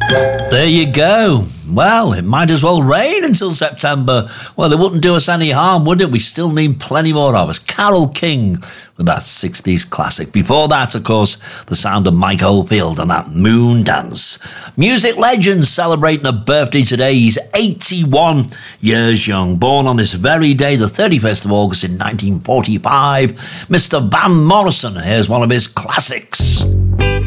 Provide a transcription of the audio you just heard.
There you go. Well, it might as well rain until September. Well, it wouldn't do us any harm, would it? We still need plenty more of us. Carole King with that 60s classic. Before that, of course, the sound of Mike Oldfield and that Moon Dance. Music legend celebrating a birthday today. He's 81 years young. Born on this very day, the 31st of August in 1945. Mr. Van Morrison. Here's one of his classics.